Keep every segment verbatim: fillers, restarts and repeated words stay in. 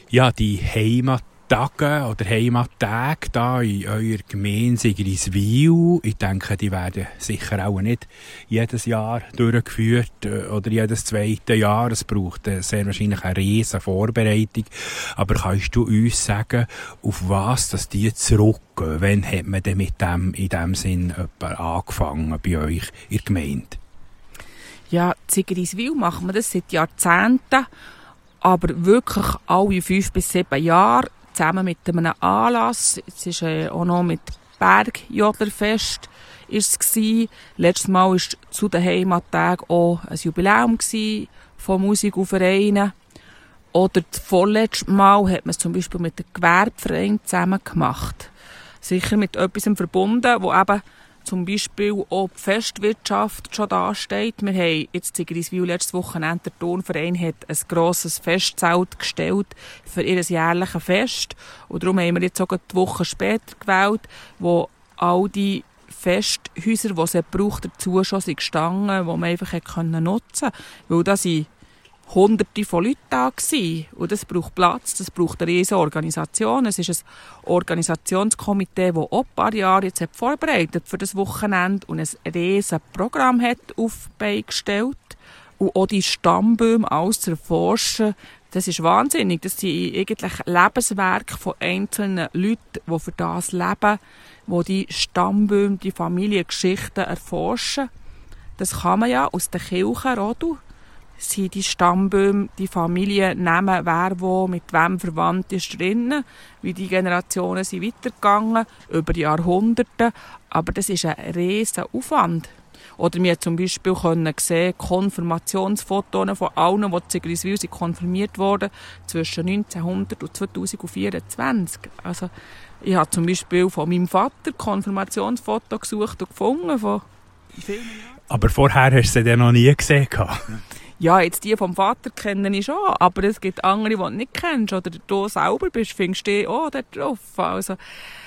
Ja, die Heimattage oder Heimattage da in eurer Gemeinde Sigriswil, ich denke, die werden sicher auch nicht jedes Jahr durchgeführt oder jedes zweite Jahr. Es braucht sehr wahrscheinlich eine riesige Vorbereitung. Aber kannst du uns sagen, auf was dass die zurückgehen? Wann hat man denn mit dem in diesem Sinn angefangen bei euch in der Gemeinde? Ja, in Sigriswil machen wir das seit Jahrzehnten, aber wirklich alle fünf bis sieben Jahre zusammen mit einem Anlass. Es ist äh, auch noch mit Bergjodlerfest ist es gsi. Letztes Mal war zu den Heimattagen auch ein Jubiläum gsi von Musik und Vereinen. Oder das vorletzte Mal hat man es zum Beispiel mit dem Gewerbeverein zusammen gemacht. Sicher mit etwas verbunden, wo eben zum Beispiel auch die Festwirtschaft schon dasteht. Wir haben jetzt in Sigriswil letztes Wochenende, der Turnverein hat ein grosses Festzelt gestellt für ihr jährliches Fest. Und darum haben wir jetzt sogar die Woche später gewählt, wo all die Festhäuser, die es braucht, dazu schon sind gestanden, die man einfach nutzen konnte. Weil da sind Hunderte von Leuten da gewesen. Und das braucht Platz, das braucht eine riesige Organisation. Es ist ein Organisationskomitee, das auch ein paar Jahre jetzt vorbereitet für das Wochenende und ein riesiges Programm hat auf die Beine gestellt. Und auch die Stammbäume alles zu erforschen, das ist wahnsinnig. Das sind eigentlich Lebenswerke von einzelnen Leuten, die für das leben, die die Stammbäume, die Familiengeschichten erforschen. Das kann man ja aus den Kirchen, Rodu. Sind die Stammbäume, die Familiennamen, wer wo mit wem verwandt ist drinnen, wie die Generationen sind weitergegangen, über Jahrhunderte. Aber das ist ein riesiger Aufwand. Oder wir zum Beispiel können sehen, Konfirmationsfotos von allen, die in Sigriswil sind konfirmiert wurden, zwischen neunzehnhundert und zweitausendvierundzwanzig. Also, ich habe zum Beispiel von meinem Vater Konfirmationsfotos gesucht und gefunden. Von vielen Jahren. Aber vorher hast du sie dann noch nie gesehen? Ja, jetzt die vom Vater kenne ich schon, aber es gibt andere, die du nicht kennst. Oder du selber bist, findest du auch da drauf. Also,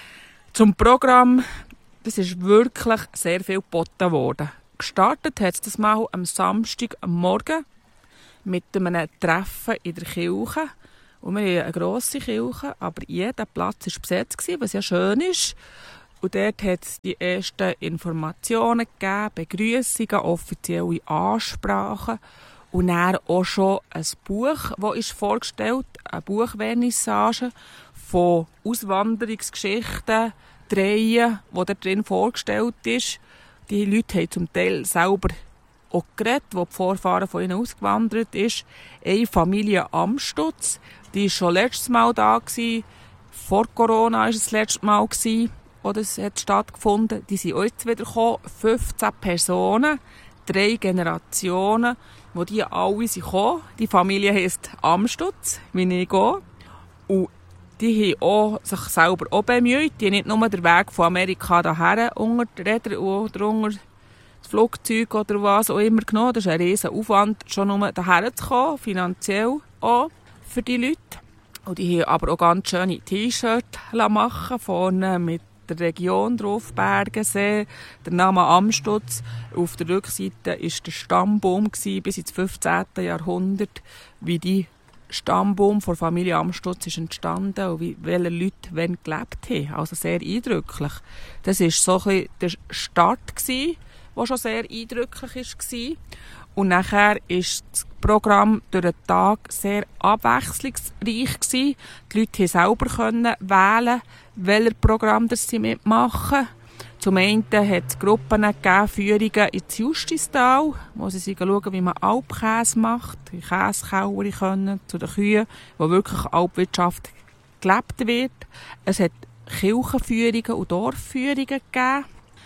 zum Programm, das ist wirklich sehr viel geboten worden. Gestartet hat es das mal am Samstag am Morgen mit einem Treffen in der Kirche. Und wir haben eine grosse Kirche, aber jeder Platz war besetzt, was ja schön ist. Und dort hat es die ersten Informationen gegeben, Begrüssungen, offizielle Ansprachen. Und dann auch schon ein Buch, das ist vorgestellt, eine Buchvernissage von Auswanderungsgeschichten, Dreien, die da drin vorgestellt ist. Die Leute haben zum Teil selber auch geredet, wo die Vorfahren von ihnen ausgewandert ist. Eine Familie Amstutz, die war schon letztes Mal da gewesen. Vor Corona war es das letzte Mal, wo das hat stattgefunden. Die sind auch jetzt wieder gekommen. fünfzehn Personen, drei Generationen, wo die alle sind gekommen. Die Familie heisst Amstutz, wie ich gehe. Und die haben auch sich selber auch bemüht. Die haben nicht nur den Weg von Amerika daher unter die Räder oder unter das Flugzeug oder was auch immer genommen. Das ist ein riesen Aufwand, schon nur daher zu kommen, finanziell auch für die Leute. Und die haben aber auch ganz schöne T-Shirts machen vorne mit der Region drauf, Bergensee, der Name Amstutz. Auf der Rückseite war der Stammbaum bis ins fünfzehnten Jahrhundert, wie die Stammbaum der Familie Amstutz ist entstanden und wie welche Leute wann gelebt haben. Also sehr eindrücklich. Das war so ein bisschen der Start, der schon sehr eindrücklich war. Und nachher war das Programm durch den Tag sehr abwechslungsreich. Die Leute konnten selber wählen, welches Programm sie mitmachen. Zum einen hat es Gruppen gegeben, Führungen ins Justistal, wo sie schauen, wie man Alpkäse macht, die Käsekauer können, zu den Kühen, wo wirklich Alpwirtschaft gelebt wird. Es hat Kirchenführungen und Dorfführungen gegeben.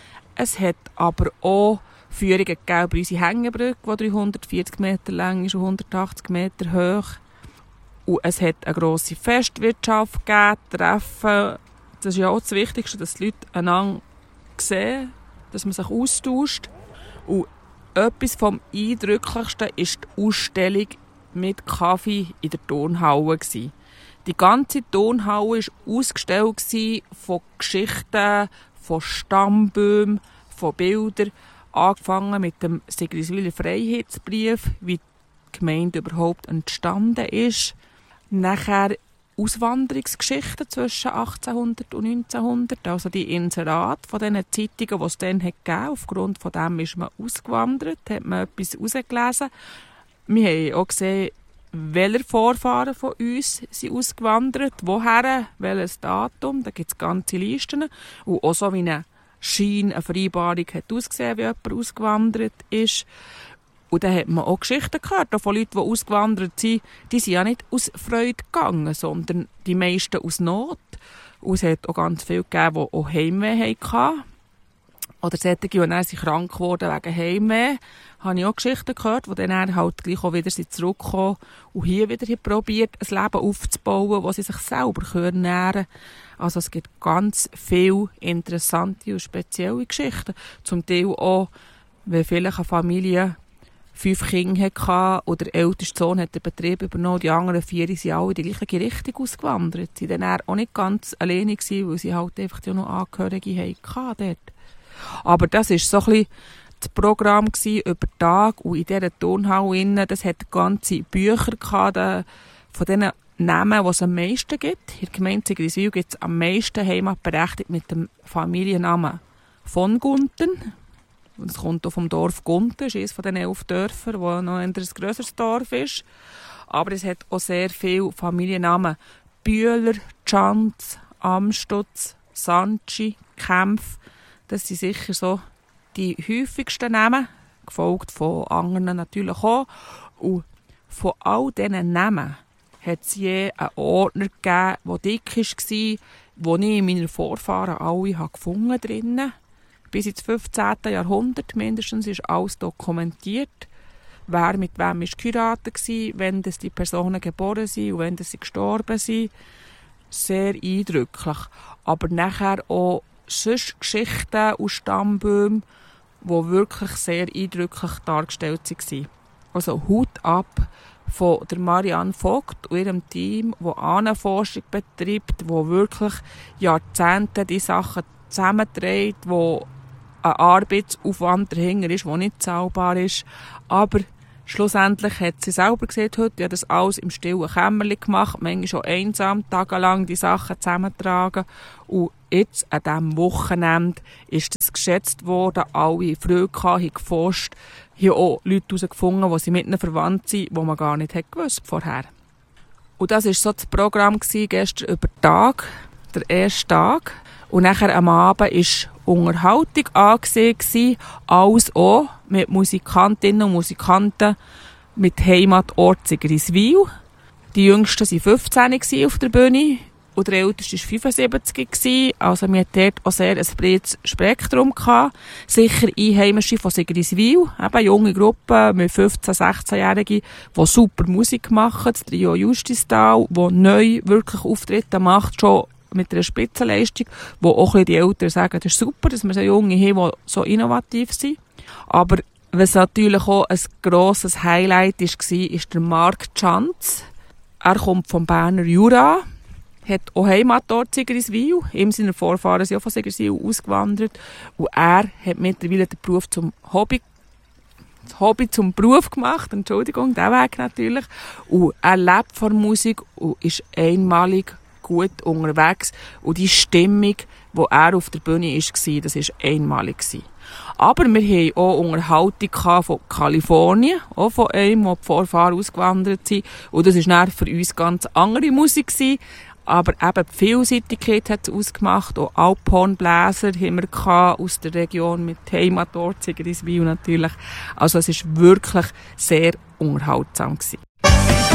Es hat aber auch Führungen gegeben über unsere Hängebrücke, die dreihundertvierzig Meter lang ist und hundertachtzig Meter hoch. Und es hat eine grosse Festwirtschaft gegeben, Treffen. Das ist ja auch das Wichtigste, dass die Leute einander sehen, dass man sich austauscht. Und etwas vom Eindrücklichsten war die Ausstellung mit Kaffee in der Turnhalle. Die ganze Turnhalle war ausgestellt von Geschichten, von Stammbäumen, von Bildern. Angefangen mit dem Sigriswiler Freiheitsbrief, wie die Gemeinde überhaupt entstanden ist. Nachher Auswanderungsgeschichten zwischen achtzehnhundert und neunzehnhundert. Also die Inserate von diesen Zeitungen, die es dann hat gegeben. Aufgrund von dem ist man ausgewandert, hat man etwas herausgelesen. Wir haben auch gesehen, welche Vorfahren von uns sind ausgewandert, woher, welches Datum. Da gibt es ganze Listen. Und auch so wie eine Schein, eine Vereinbarung hat ausgesehen, wie jemand ausgewandert ist. Und dann hat man auch Geschichten gehört von Leuten, die ausgewandert sind. Die sind ja nicht aus Freude gegangen, sondern die meisten aus Not. Und es hat auch ganz viele gegeben, die auch Heimweh hatten. Oder solche, die dann sind krank geworden wegen Heimweh. Habe ich auch Geschichten gehört, die dann halt gleich auch wieder zurückgekommen und hier wieder probiert, ein Leben aufzubauen, wo sie sich selber ernähren können. Also es gibt ganz viele interessante und spezielle Geschichten. Zum Teil auch, wenn vielleicht eine Familie fünf Kinder hatte oder der älteste Sohn hat den Betrieb übernommen, die anderen vier sind alle in die gleiche Richtung ausgewandert. Sie waren dann auch nicht ganz alleine gewesen, weil sie halt einfach noch Angehörige hatten dort. Aber das war so ein bisschen das Programm über den Tag und in dieser Turnhalle, das hat ganze Bücher gehabt, von diesen Namen, die es am meisten gibt. In der Gemeinde Sigriswil gibt es am meisten Heimatberechtigt mit dem Familiennamen von Gunten. Es kommt auch vom Dorf Gunten, das ist eines von den elf Dörfern, wo noch ein grösseres Dorf ist. Aber es hat auch sehr viele Familiennamen. Bühler, Tschanz, Amstutz, Santschi, Kempf. Das sind sicher so die häufigsten Namen, gefolgt von anderen natürlich auch. Und von all diesen Namen hat es je einen Ordner gegeben, der dick war, wo ich in meinen Vorfahren alle gefunden habe. Bis ins fünfzehnten Jahrhundert mindestens ist alles dokumentiert. Wer mit wem war geheiratet, wenn das die Personen geboren sind und wenn das sie gestorben sind. Sehr eindrücklich. Aber nachher auch sonst Geschichten und Stammbäume, die wirklich sehr eindrücklich dargestellt waren. Also Hut ab von der Marianne Vogt und ihrem Team, das Ahnenforschung betreibt, wo wirklich Jahrzehnte die Sachen zusammenträgt, wo ein Arbeitsaufwand dahinter ist, der nicht zahlbar ist. Aber schlussendlich hat sie selber gesagt, heute, ich habe das alles im stillen Kämmerchen gemacht, manchmal schon einsam, tagelang die Sachen zusammentragen. Und jetzt, an diesem Wochenende, ist das geschätzt worden, alle Freude hatten, haben geforscht, haben auch Leute herausgefunden, die sie mit ihnen verwandt sind, die man gar nicht gewusst vorher. Und das war so das Programm gestern über den Tag, der erste Tag. Und nachher am Abend war Unterhaltung angesehen, alles auch mit Musikantinnen und Musikanten mit Heimatort Sigriswil. Die Jüngsten waren fünfzehn auf der Bühne und der Älteste war fünfundsiebzig. Also wir hatten dort auch sehr ein breites Spektrum gehabt. Sicher Einheimische von Sigriswil, eben junge Gruppen mit fünfzehn-, sechzehnjährigen, die super Musik machen. Das Trio Justistal, das neu wirklich Auftritte macht, schon mit einer Spitzenleistung, wo auch die Eltern sagen, das ist super, dass wir so Junge haben, die so innovativ sind. Aber was natürlich auch ein grosses Highlight war, ist der Marc Tschanz. Er kommt vom Berner Jura, hat auch Heimatort Sigriswil. Ihm seine Vorfahren sind auch von Sigriswil ausgewandert. Und er hat mittlerweile den Beruf zum Hobby, das Hobby zum Beruf gemacht. Entschuldigung, der Weg natürlich. Und er lebt von Musik und ist einmalig gut unterwegs. Und die Stimmung, die er auf der Bühne war, das war einmalig. Aber wir hatten auch Unterhaltung von Kalifornien, auch von einem, wo die Vorfahren ausgewandert sind. Und das war für uns ganz andere Musik. Aber eben die Vielseitigkeit hat es ausgemacht. Auch Alphornbläser haben wir aus der Region mit Heimatort Sigriswil natürlich. Also es war wirklich sehr unterhaltsam gewesen.